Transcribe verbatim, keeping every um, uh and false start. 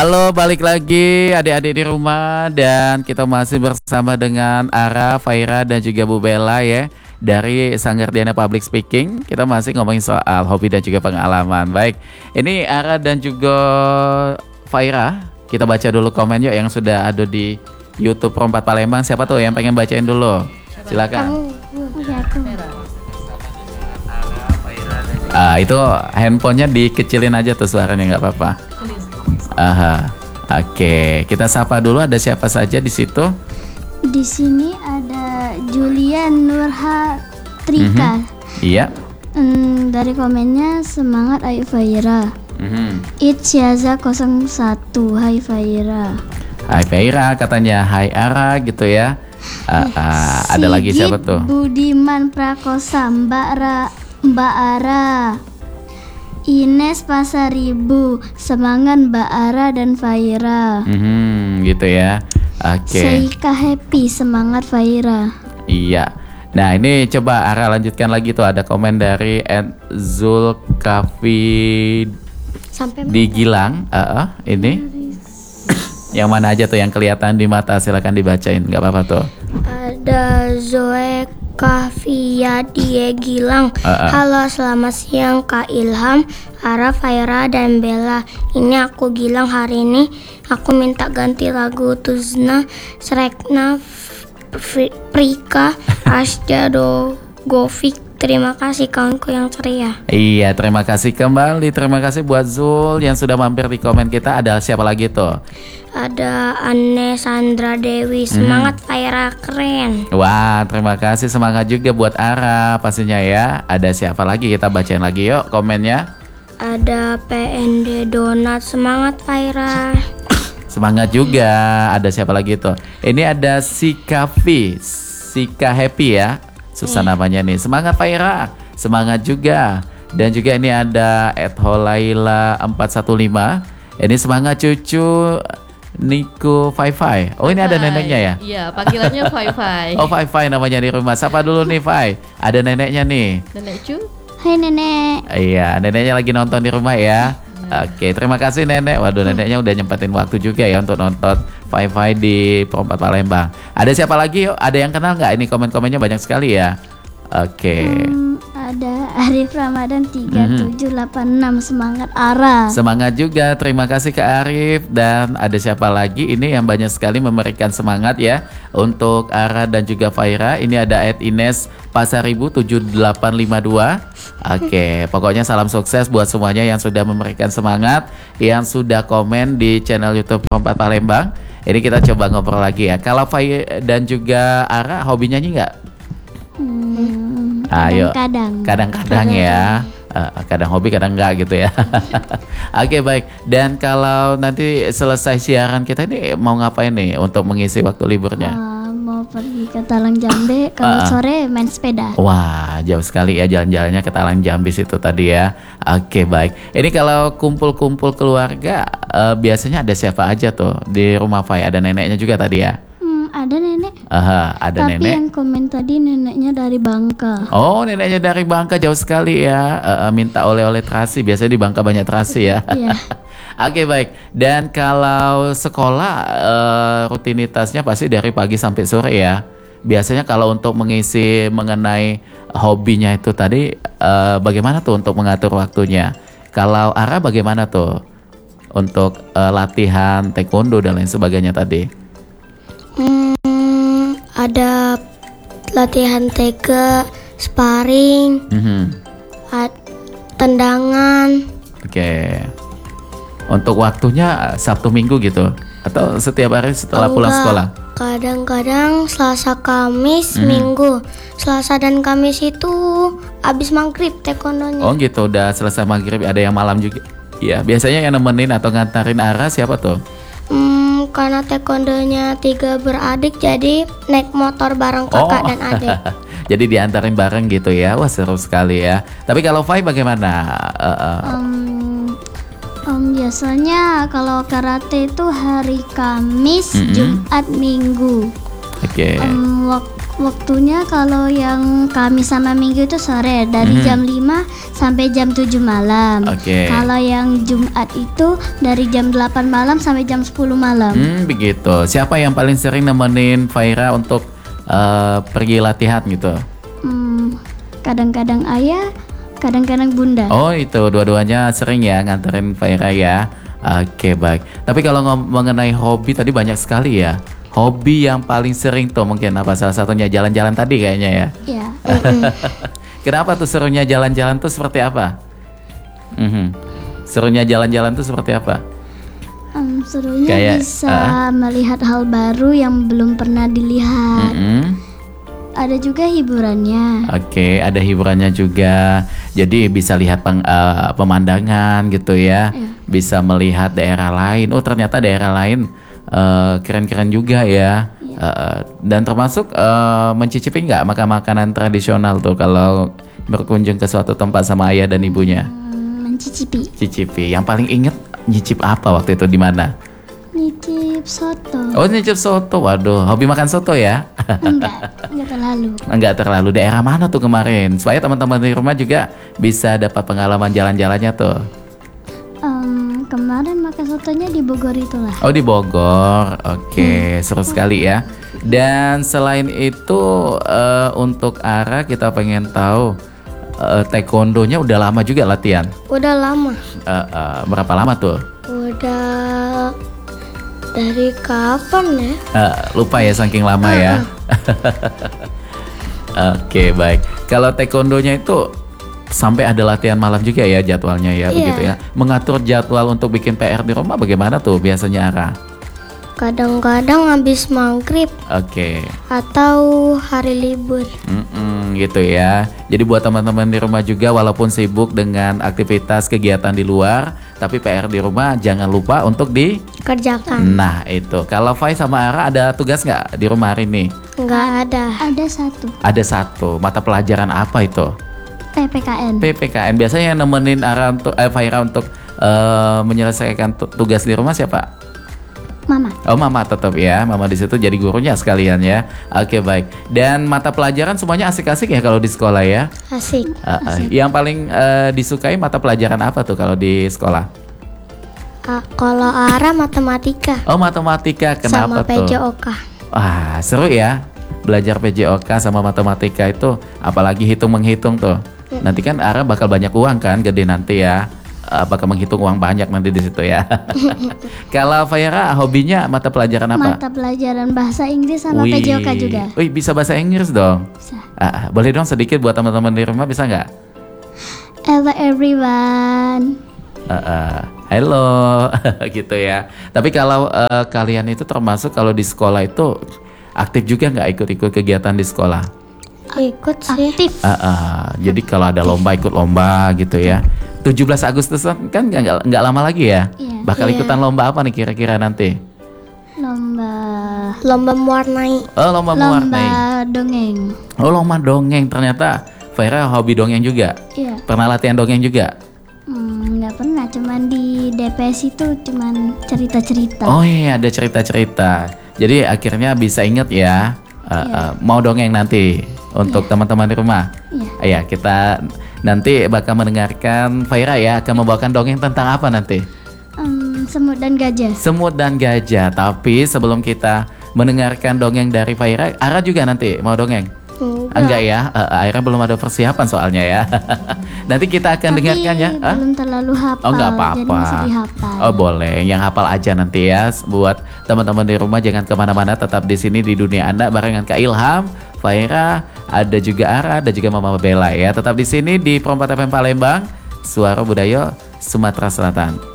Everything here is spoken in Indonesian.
Halo, balik lagi adik-adik di rumah dan kita masih bersama dengan Ara, Faira dan juga Bu Bella ya dari Sanggardiana Public Speaking. Kita masih ngomongin soal hobi dan juga pengalaman. Baik, ini Ara dan juga Faira, kita baca dulu komen yuk yang sudah ada di YouTube Perompat Palembang. Siapa tuh yang pengen bacain dulu? Silakan. Ah, itu handphonenya dikecilin aja tuh suaranya, nggak apa-apa. Aha, oke. Kita sapa dulu, ada siapa saja di situ? Di sini ada Julian Nurha Trika. Mm-hmm. Iya. Hmm, dari komennya semangat Ayu Faira. Mm-hmm. Itsyaza nol satu, hai Faira. Hai Faira katanya, hai Ara gitu ya. Uh, uh, ada lagi siapa tuh? Budiman Prakosa, Mbak Ra, Mbak Ara. Ines Pasaribu, semangat Mbak Ara dan Faira. Hmm, gitu ya. Oke. Okay. Seika Happy, semangat Faira. Iya. Nah ini coba Ara lanjutkan lagi tuh, ada komen dari Ed Zulkafi di Gilang. Uh, uh, ini yang mana aja tuh yang kelihatan di mata, silakan dibacain, nggak apa-apa tuh. Ada Zoe Kafia Die Gilang. uh, uh. Halo, selamat siang Kak Ilham, Ara, Faira dan Bella. Ini aku Gilang. Hari ini aku minta ganti lagu Tuzna Srekna Prika Asja Dogovic. Terima kasih kawanku yang ceria. Iya, terima kasih kembali. Terima kasih buat Zul yang sudah mampir di komen kita. Ada siapa lagi tuh? Ada Anne Sandra Dewi. Semangat hmm. Faira, keren. Wah, terima kasih. Semangat juga buat Ara pastinya ya. Ada siapa lagi? Kita bacain lagi yuk komennya. Ada P N D Donat. Semangat Faira. Semangat juga. Ada siapa lagi tuh? Ini ada Sika V, Sika Happy ya. Susah namanya nih. Semangat Faira, semangat juga. Dan juga ini ada Ed Holaila empat satu lima. Ini semangat cucu Nico Fai Fai. Oh, ini ada neneknya ya? Iya, panggilannya Fai Fai. Oh, Fai Fai namanya di rumah. Sapa dulu nih Fai. Ada neneknya nih. Nenek cu. Hai nenek. Iya, neneknya lagi nonton di rumah ya. Oke, terima kasih nenek. Waduh, neneknya udah nyempetin waktu juga ya untuk nonton Fai Fai di Perompat Palembang. Ada siapa lagi yuk? Ada yang kenal nggak? Ini komen-komennya banyak sekali ya. Oke. Hmm, ada Arif Ramadan tiga tujuh delapan enam. Semangat Ara. Semangat juga. Terima kasih Kak Arif. Dan ada siapa lagi? Ini yang banyak sekali memberikan semangat ya untuk Ara dan juga Faira. Ini ada Ed Ines Pasaribu tujuh delapan lima dua. Oke, pokoknya salam sukses buat semuanya yang sudah memberikan semangat, yang sudah komen di channel YouTube Perompat Palembang. Ini kita coba ngobrol lagi ya. Kalau Faira dan juga Ara hobi nyanyi nggak? Hmm, Ayo. Kadang-kadang. Kadang-kadang ya. Uh, kadang hobi, kadang enggak gitu ya. Oke, baik. Dan kalau nanti selesai siaran kita ini mau ngapain nih untuk mengisi waktu liburnya? Uh, mau pergi ke Talang Jambe. Kalau uh, sore main sepeda. Wah, jauh sekali ya jalan-jalannya ke Talang Jambe itu tadi ya. Oke, baik. Ini kalau kumpul-kumpul keluarga uh, biasanya ada siapa aja tuh di rumah Fai? Ada neneknya juga tadi ya? Ada nenek. Aha, ada Tapi nenek. yang komen tadi neneknya dari Bangka. Oh, neneknya dari Bangka, jauh sekali ya. Uh, minta oleh-oleh terasi. Biasanya di Bangka banyak terasi ya. Iya. Oke, baik. Dan kalau sekolah uh, rutinitasnya pasti dari pagi sampai sore ya. Biasanya kalau untuk mengisi mengenai hobinya itu tadi uh, bagaimana tuh untuk mengatur waktunya? Kalau Ara bagaimana tuh untuk uh, latihan taekwondo dan lain sebagainya tadi? Hmm, ada latihan teke, sparring, Mm-hmm. at- tendangan. Oke. Okay. Untuk waktunya Sabtu Minggu gitu? Atau setiap hari setelah Oh, pulang enggak. sekolah? Kadang-kadang Selasa, Kamis, Mm-hmm. Minggu. Selasa dan Kamis itu abis maghrib taekwondonya. Oh gitu, udah selesai maghrib, ada yang malam juga. Iya, biasanya yang nemenin atau ngantarin Ara siapa tuh? Hmm, karena taekwondonya tiga beradik, jadi naik motor bareng kakak Oh. dan adik. Jadi diantarin bareng gitu ya. Wah, seru sekali ya. Tapi kalau Fai bagaimana? Uh, uh. Um, um, biasanya kalau karate itu hari Kamis, Mm-mm. Jumat, Minggu. Oke. Um, wak- Waktunya kalau yang Kamis sama Minggu itu sore dari Mhm. jam lima sampai jam tujuh malam. Oke. Kalau yang Jumat itu dari jam delapan malam sampai jam sepuluh malam. Hmm, begitu. Siapa yang paling sering nemenin Faira untuk eh, pergi latihan gitu? Hmm, kadang-kadang ayah, kadang-kadang bunda. Oh itu dua-duanya sering ya nganterin Faira ya. Oke baik. Tapi kalau ngom- mengenai hobi tadi banyak sekali ya. Hobi yang paling sering tuh mungkin apa? Salah satunya jalan-jalan tadi kayaknya ya. Ya, Kenapa tuh serunya jalan-jalan tuh seperti apa? Mhm. Serunya jalan-jalan tuh seperti apa? em, serunya Kayak, bisa melihat hal baru yang belum pernah dilihat. Mhm. Ada juga hiburannya. Oke, ada hiburannya juga. Jadi bisa lihat peng- eh, pemandangan gitu ya. Bisa melihat daerah lain. Oh, ternyata daerah lain eh, keren-keren juga ya. Eh, dan termasuk eh, mencicipi nggak makan makanan tradisional tuh kalau berkunjung ke suatu tempat sama ayah dan ibunya. Hmm, mencicipi. Cicipi. Yang paling inget nyicip apa waktu itu di mana? Nyicip soto. Oh, nyicip soto. Waduh, hobi makan soto ya? Enggak, enggak terlalu. Enggak terlalu. Daerah mana tuh kemarin? Supaya teman-teman di rumah juga bisa dapat pengalaman jalan-jalannya tuh. Em, kemarin makan sotonya di Bogor itulah. Oh, di Bogor. Oke, seru sekali ya. Dan selain itu eh, untuk Ara kita pengen tahu eh, taekwondonya udah lama juga latihan. Udah lama. Eh, eh, berapa lama tuh? Udah dari kapan ya? Eh, lupa ya saking lama ya. Oke, baik. Kalau taekwondonya itu sampai ada latihan malam juga ya jadwalnya ya, Iya. begitu ya. Mengatur jadwal untuk bikin P R di rumah bagaimana tuh biasanya Ara? Kadang-kadang habis maghrib Oke. atau hari libur. Mm-mm, gitu ya. Jadi buat teman-teman di rumah juga walaupun sibuk dengan aktivitas kegiatan di luar, tapi P R di rumah jangan lupa untuk di. Kerjakan. Nah itu. Kalau Fai sama Ara ada tugas nggak di rumah hari ini? Nggak ada. Ada satu Ada satu. Mata pelajaran apa itu? P P K N. P P K N. Biasanya yang nemenin Ara untuk eh, Faira untuk eh, menyelesaikan tu- tugas di rumah siapa? Mama. Oh mama tetap ya, mama di situ jadi gurunya sekalian ya. Oke baik. Dan mata pelajaran semuanya asik-asik ya kalau di sekolah ya. Asik. Uh, uh, yang paling uh, disukai mata pelajaran apa tuh kalau di sekolah? Ah, kalau Ara matematika Oh matematika, kenapa sama P J tuh? O K. Wah seru ya, belajar P J O K sama matematika itu, apalagi hitung menghitung tuh. Nanti kan Ara bakal banyak uang kan, gede nanti ya. Uh, bakal menghitung uang banyak nanti di situ ya. Kalau Faira hobinya mata pelajaran apa? Mata pelajaran bahasa Inggris sama P J O K juga. Wih bisa bahasa Inggris dong. Bisa. Ah, boleh dong sedikit buat teman-teman di rumah bisa nggak? Hello everyone. Uh, uh, hello gitu ya. Tapi kalau uh, kalian itu termasuk kalau di sekolah itu aktif juga nggak ikut-ikut kegiatan di sekolah? Ikut sih. Aktif. Uh, uh, jadi kalau ada lomba ikut lomba gitu ya. tujuh belas Agustus kan nggak nggak- nggak lama lagi ya. Iya. Bakal Iya. ikutan lomba apa nih kira-kira nanti? Lomba Lomba mewarnai. Oh lomba lomba mewarnai. dongeng. Oh lomba dongeng ternyata. Faira hobi dongeng juga. Iya. Pernah latihan dongeng juga? Hmm, nggak pernah, cuman di D P S itu cuman cerita-cerita. Oh iya ada cerita-cerita. Jadi akhirnya bisa inget ya. Uh, uh, mau dongeng nanti untuk teman-teman di rumah. Iya. Iya kita nanti bakal mendengarkan Faira ya akan membawakan dongeng tentang apa nanti? Em, semut dan gajah. Semut dan gajah. Tapi sebelum kita mendengarkan dongeng dari Faira, Ara juga nanti mau dongeng? Enggak. Enggak ya, uh, Aira belum ada persiapan soalnya ya. Nanti kita akan Tapi dengarkan ya. Hah? belum terlalu hafal. Oh nggak Jadi apa-apa. masih dihafal. Oh boleh, yang hafal aja nanti ya. Buat teman-teman di rumah jangan kemana-mana, tetap di sini di dunia Anda barengan Kak Ilham, Faira, ada juga Ara, ada juga Mama Bella ya. Tetap di sini di Perempat F M Palembang, Suara Budaya Sumatera Selatan.